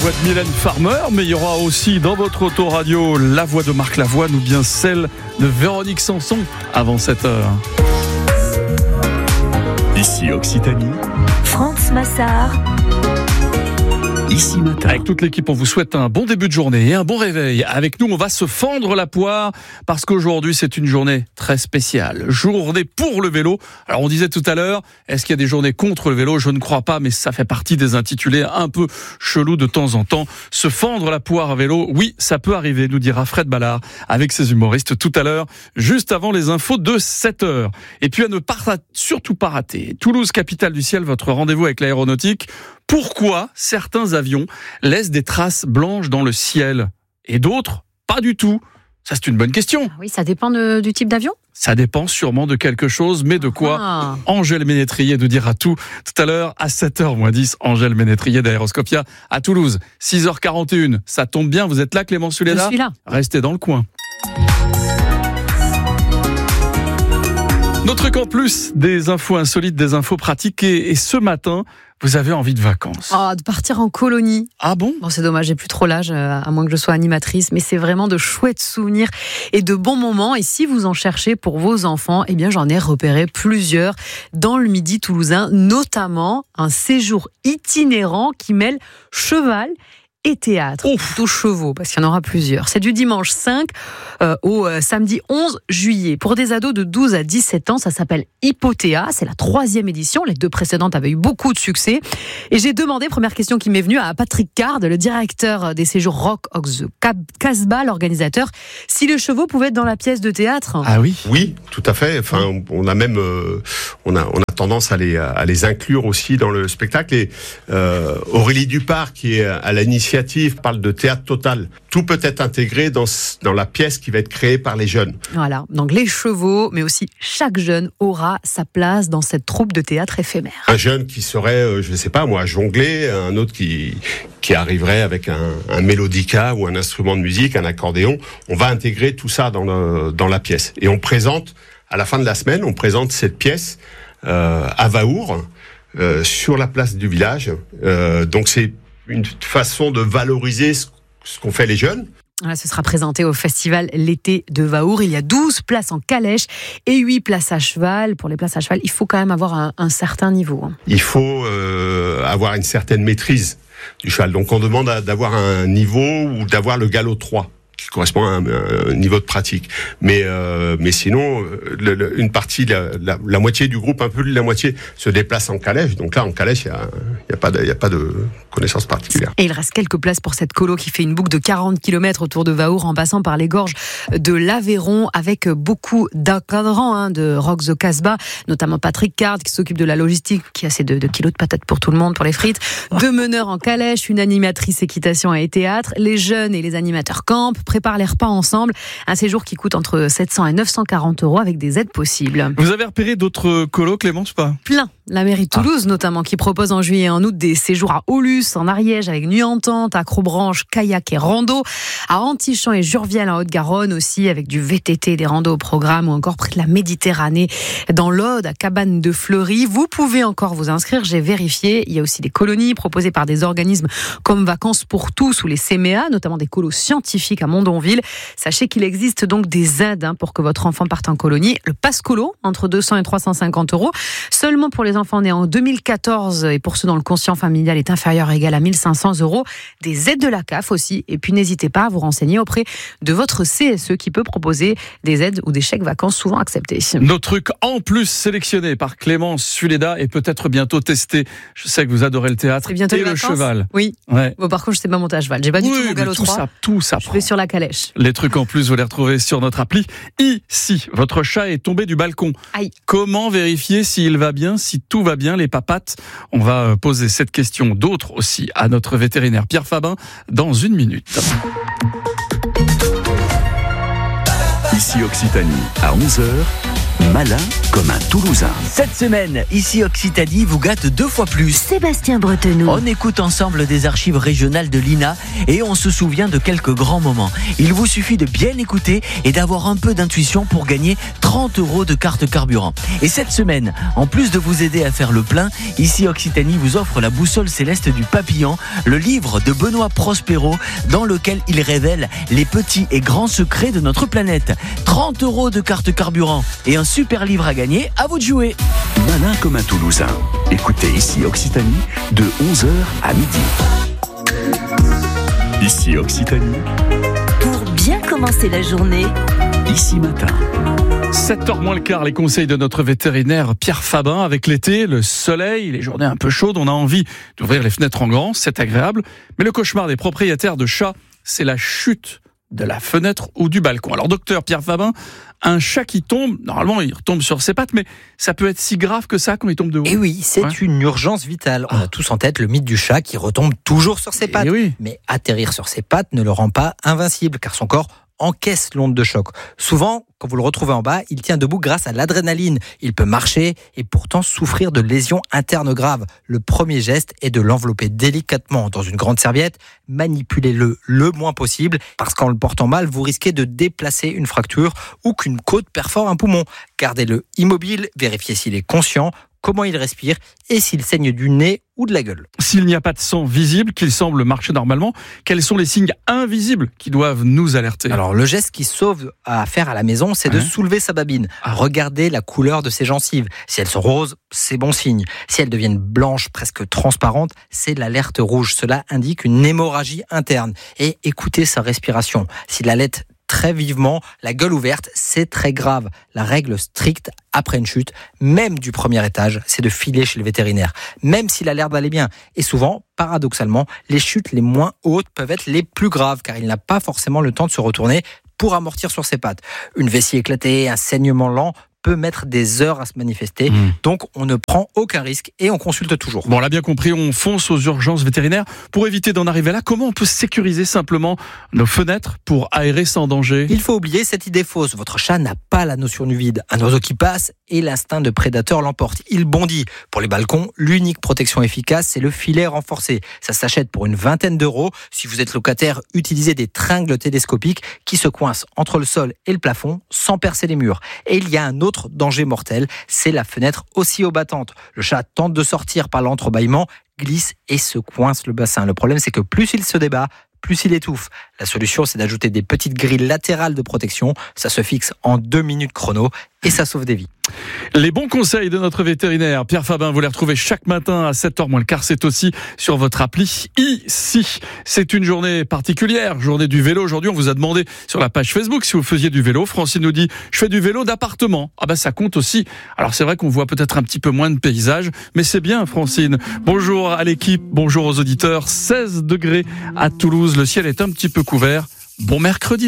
voix de Mylène Farmer, mais il y aura aussi dans votre autoradio la voix de Marc Lavoine ou bien celle de Véronique Sanson avant 7h. Ici Occitanie, France Massard. Ici Matin. Avec toute l'équipe, on vous souhaite un bon début de journée et un bon réveil. Avec nous, on va se fendre la poire parce qu'aujourd'hui, c'est une journée très spéciale. Journée pour le vélo. Alors, on disait tout à l'heure, est-ce qu'il y a des journées contre le vélo ? Je ne crois pas, mais ça fait partie des intitulés un peu chelous de temps en temps. Se fendre la poire à vélo, oui, ça peut arriver, nous dira Fred Ballard avec ses humoristes tout à l'heure, juste avant les infos de 7h. Et puis, à ne surtout pas rater. Toulouse, capitale du ciel, votre rendez-vous avec l'aéronautique. Pourquoi certains avions laissent des traces blanches dans le ciel et d'autres pas du tout ? Ça, c'est une bonne question. Oui, ça dépend du type d'avion. Ça dépend sûrement de quelque chose, mais de quoi ? Angèle Ménétrier nous dira tout à l'heure à 7h-10. Angèle Ménétrier d'Aéroscopia à Toulouse. 6h41, ça tombe bien, vous êtes là Clément Suleda ? Je suis là. Restez dans le coin. Notre truc en plus, des infos insolites, des infos pratiques et ce matin, vous avez envie de vacances. De partir en colonie. Ah bon ? Bon, c'est dommage, j'ai plus trop l'âge, à moins que je sois animatrice, mais c'est vraiment de chouettes souvenirs et de bons moments. Et si vous en cherchez pour vos enfants, eh bien, j'en ai repéré plusieurs dans le Midi toulousain, notamment un séjour itinérant qui mêle cheval et théâtre, plutôt chevaux, parce qu'il y en aura plusieurs. C'est du dimanche 5 au samedi 11 juillet. Pour des ados de 12 à 17 ans, ça s'appelle Hypothéa. C'est la 3e édition. Les 2 précédentes avaient eu beaucoup de succès. Et j'ai demandé, première question qui m'est venue, à Patrick Card, le directeur des séjours Rock of the Casbah, l'organisateur, si les chevaux pouvaient être dans la pièce de théâtre. Ah oui ? Oui, tout à fait. Enfin, on a même, on a tendance à les inclure aussi dans le spectacle. Et Aurélie Dupart, qui est à l'initiative, parle de théâtre total. Tout peut être intégré dans la pièce qui va être créée par les jeunes. Voilà, donc les chevaux, mais aussi chaque jeune aura sa place dans cette troupe de théâtre éphémère. Un jeune qui saurait, je ne sais pas moi, jongler, un autre qui arriverait avec un mélodica ou un instrument de musique, un accordéon. On va intégrer tout ça dans la pièce. Et on présente, à la fin de la semaine, on présente cette pièce à Vaour, sur la place du village. Donc c'est une façon de valoriser ce qu'ont fait les jeunes. Voilà, ce sera présenté au festival l'été de Vaour. Il y a 12 places en calèche et 8 places à cheval. Pour les places à cheval, il faut quand même avoir un certain niveau. Il faut avoir une certaine maîtrise du cheval. Donc on demande d'avoir un niveau ou d'avoir le galop 3. Qui correspond à un niveau de pratique. Mais sinon, une partie, la moitié du groupe, un peu de la moitié, se déplace en calèche. Donc là, en calèche, il y a pas de connaissance particulière. Et il reste quelques places pour cette colo qui fait une boucle de 40 km autour de Vaour en passant par les gorges de l'Aveyron avec beaucoup d'encadrants de Rock the Casbah, notamment Patrick Card qui s'occupe de la logistique, qui a ses 2 kilos de patates pour tout le monde, pour les frites, 2 meneurs en calèche, une animatrice équitation et théâtre, les jeunes et les animateurs campent, préparent les repas ensemble. Un séjour qui coûte entre 700 et 940 € avec des aides possibles. Vous avez repéré d'autres colos, Clémence, ou pas ? Plein. La mairie de Toulouse, notamment, qui propose en juillet et en août des séjours à Aulus, en Ariège, avec nuit en tente, accrobranche, kayak et rando. À Antichamps et Jurviel, en Haute-Garonne aussi, avec du VTT, des randos au programme, ou encore près de la Méditerranée, dans l'Aude, à Cabane de Fleury. Vous pouvez encore vous inscrire, j'ai vérifié. Il y a aussi des colonies proposées par des organismes comme Vacances pour tous ou les CMEA, notamment des colos scientifiques à Mondonville. Sachez qu'il existe donc des aides pour que votre enfant parte en colonie. Le passe colo, entre 200 et 350 €, seulement pour les enfants nés en 2014 et pour ceux dont le quotient familial est inférieur ou égal à 1 500 €. Des aides de la CAF aussi. Et puis n'hésitez pas à vous renseigner auprès de votre CSE qui peut proposer des aides ou des chèques vacances souvent acceptés. Nos trucs en plus sélectionnés par Clémence Suleda et peut-être bientôt testés. Je sais que vous adorez le théâtre et le cheval. Oui. Ouais. Bon, par contre, je sais pas monter à cheval. J'ai pas du tout mon galop 3. Tout ça. Je vais sur la calèche. Les trucs en plus, vous les retrouvez sur notre appli. Ici, votre chat est tombé du balcon. Aïe. Comment vérifier s'il va bien, si tout va bien, les papates ? On va poser cette question, d'autres aussi, à notre vétérinaire Pierre Fabin dans 1 minute. Ici Occitanie, à 11h, Malin comme un Toulousain. Cette semaine, ici Occitanie vous gâte 2 fois plus. Sébastien Bretenoux. On écoute ensemble des archives régionales de l'INA et on se souvient de quelques grands moments. Il vous suffit de bien écouter et d'avoir un peu d'intuition pour gagner 30 € de carte carburant. Et cette semaine, en plus de vous aider à faire le plein, ici Occitanie vous offre la boussole céleste du papillon, le livre de Benoît Prospero dans lequel il révèle les petits et grands secrets de notre planète. 30 € de carte carburant et un super livre à gagner, à vous de jouer. Malin comme un Toulousain. Écoutez ici Occitanie de 11h à midi. Ici Occitanie, Pour bien commencer la journée, ici matin. 7h moins le quart, les conseils de notre vétérinaire Pierre Fabin. Avec l'été, le soleil, les journées un peu chaudes, on a envie d'ouvrir les fenêtres en grand, c'est agréable. Mais le cauchemar des propriétaires de chats, c'est la chute de la fenêtre ou du balcon. Alors docteur Pierre Fabin, un chat qui tombe, normalement il retombe sur ses pattes, mais ça peut être si grave que ça quand il tombe de haut. Et oui, c'est une urgence vitale. On a tous en tête le mythe du chat qui retombe toujours sur ses pattes. Oui. Mais atterrir sur ses pattes ne le rend pas invincible, car son corps encaisse l'onde de choc. Souvent, quand vous le retrouvez en bas, il tient debout grâce à l'adrénaline. Il peut marcher et pourtant souffrir de lésions internes graves. Le premier geste est de l'envelopper délicatement dans une grande serviette. Manipulez-le le moins possible, parce qu'en le portant mal, vous risquez de déplacer une fracture ou qu'une côte perfore un poumon. Gardez-le immobile, vérifiez s'il est conscient, comment il respire et s'il saigne du nez ou de la gueule. S'il n'y a pas de sang visible, qu'il semble marcher normalement, quels sont les signes invisibles qui doivent nous alerter ? Alors, le geste qui sauve à faire à la maison, c'est de soulever sa babine. Regardez la couleur de ses gencives. Si elles sont roses, c'est bon signe. Si elles deviennent blanches, presque transparentes, c'est l'alerte rouge. Cela indique une hémorragie interne. Et écoutez sa respiration. S'il allait très vivement, la gueule ouverte, c'est très grave. La règle stricte après une chute, même du premier étage, c'est de filer chez le vétérinaire, même s'il a l'air d'aller bien. Et souvent, paradoxalement, les chutes les moins hautes peuvent être les plus graves, car il n'a pas forcément le temps de se retourner pour amortir sur ses pattes. Une vessie éclatée, un saignement lent peut mettre des heures à se manifester. Donc, on ne prend aucun risque et on consulte toujours. Bon, on l'a bien compris, on fonce aux urgences vétérinaires. Pour éviter d'en arriver là, comment on peut sécuriser simplement nos fenêtres pour aérer sans danger ? Il faut oublier cette idée fausse. Votre chat n'a pas la notion du vide. Un oiseau qui passe et l'instinct de prédateur l'emporte. Il bondit. Pour les balcons, l'unique protection efficace, c'est le filet renforcé. Ça s'achète pour une vingtaine d'euros. Si vous êtes locataire, utilisez des tringles télescopiques qui se coincent entre le sol et le plafond sans percer les murs. Et il y a un autre danger mortel, c'est la fenêtre oscillobattante. Le chat tente de sortir par l'entrebâillement, glisse et se coince le bassin. Le problème, c'est que plus il se débat, plus il étouffe. La solution, c'est d'ajouter des petites grilles latérales de protection. Ça se fixe en 2 minutes chrono et ça sauve des vies. Les bons conseils de notre vétérinaire Pierre Fabin, vous les retrouvez chaque matin à 7h moins le quart. C'est aussi sur votre appli ici. C'est une journée particulière, journée du vélo. Aujourd'hui, on vous a demandé sur la page Facebook si vous faisiez du vélo. Francine nous dit, je fais du vélo d'appartement. Ah ben ça compte aussi. Alors c'est vrai qu'on voit peut-être un petit peu moins de paysages, mais c'est bien Francine. Bonjour à l'équipe, bonjour aux auditeurs. 16 degrés à Toulouse, le ciel est un petit peu couvert. Bon mercredi.